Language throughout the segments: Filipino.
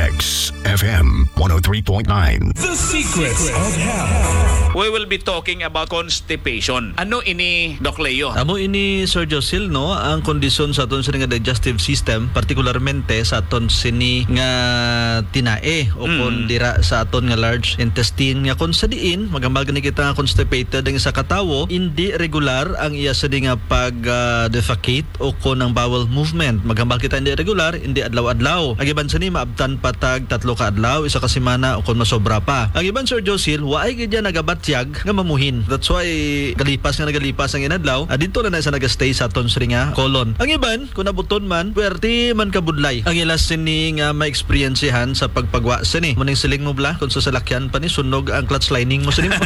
X FM 103.9. The Secrets of Health. We will be talking about constipation. Ano ini, Doc Leo? Amo ini Sir Josil, no, ang kondisyon sa aton sini nga digestive system, partikularmente sa aton sini nga tinae o kung dira sa aton nga large intestine nga kung sa diin magambal gani kita nga constipated ang isa ka tawo, hindi regular ang iya sini nga pag defecate o kung ang bowel movement. Magambal kita hindi regular, hindi adlaw-adlaw. Ang iban sini maabtan patag 3 ka adlaw, isa ka semana o kung masobra pa. Ang iban Sir Josil, waay gid ya nagabatyag nga mamuhin. That's why galipas ang inadlaw, dito na isa nagastay sa aton sini nga colon. Ang iban kung nabuton man, puwerte man kabudlay. Ang ilas sini nga ma-experiencehan sa pagpagwa sini. Muning siling mo bla kung sa salakyan pa ni sunog ang clutch lining mo sini mo.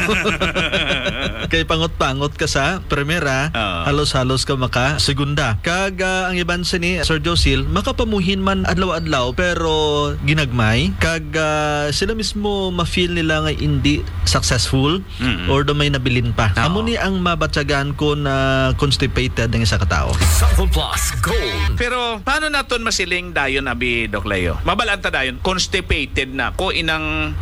Kay pangot-pangot ka sa primera, halos-halos ka maka segunda. Kag ang iban sini Sir Josil, makapamuhin man adlaw-adlaw pero ginagmay. Kag sila mismo ma-feel nila nga hindi successful or may nabilin pa. Amo ni ang mabatyagan ko na constipated ng isa ka tao. Sample Plus Gold. Pero paano naton masiling dayon abi, Doc Leo? Mabalanta dayon, constipated na ko inang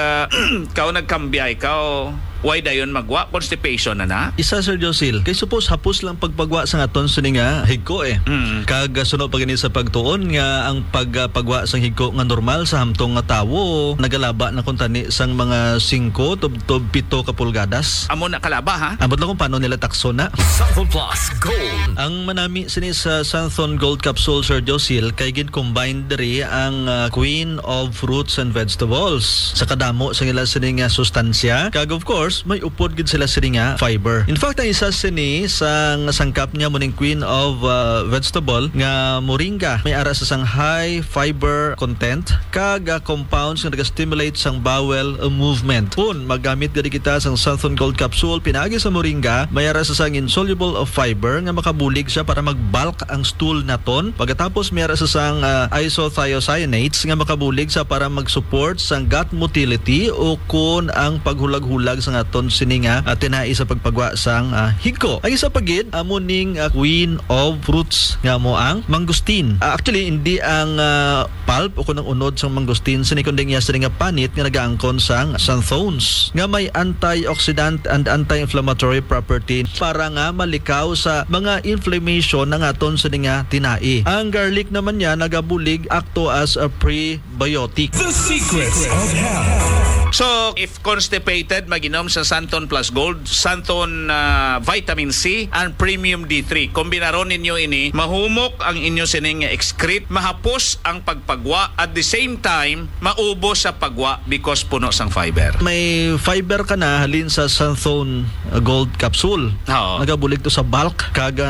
kao nagkambiyay kao. Why dayon magwa? Constipation na? Isa Sir Josil, kay suppose hapos lang pagpagwa sa aton sini nga higko eh. Kag sunod pa gani sa pagtuon nga ang pagpagwa sang higko nga normal sa hamtong nga tawo nagalaba na kun tani sang mga 5 tub 7 ka pulgadas. Amo na kalaba ha? Ambot lang kung paano nila takso na. Sample Plus Gold. Ang manami sini sa Santhon Gold Capsule Sir Josil kay gid combined diri ang Queen of Fruits and Vegetables sa kadamo sa ila sini nga sustansya. Kag of course may upod gid sila sini nga fiber. In fact ang isa sini sang sangkap niya muning Queen of Vegetable nga moringa may ara sa sang high fiber content kag compounds nga naga-stimulate sang bowel movement. Kung magamit gid kita sang Santhon Gold Capsule pinagi sa moringa may ara sa sang insoluble of fiber nga makabulig siya para mag-bulk ang stool naton. Pagkatapos may ara sa sang isothiocyanates nga makabulig sa para mag-support sang gut motility o kun ang paghulag-hulag sa aton sini nga tinai sa pagpagwa sang higko. Ang isa pagid amo ning Queen of Fruits nga mo ang mangustin. Actually hindi ang pulp o kunang unod sang mangustin sini kundi nga sini nga panit nga nagaangkon sang xanthones nga may antioxidant and anti-inflammatory property para nga malikaw sa mga inflammation ng aton sini nga tinai. Ang garlic naman niya nagabulig acto as a prebiotic. The Secrets of Health. So, if constipated, maginom sa Santhon Plus Gold, Santhon Vitamin C, and Premium D3. Kombinaron ninyo ini, mahumok ang inyo sining excrete, mahapos ang pagpagwa, at the same time, maubos sa pagwa because puno sang fiber. May fiber ka na halin sa Santhon Gold Capsule. Oo. Nagabulig to sa bulk, kaga